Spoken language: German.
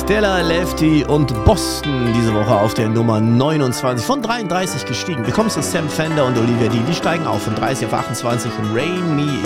Stella Lefty und Boston diese Woche auf der Nummer 29 von 33 gestiegen. Wir kommen zu Sam Fender und Olivia Dean. Die steigen auf von 30 auf 28 und Rain Me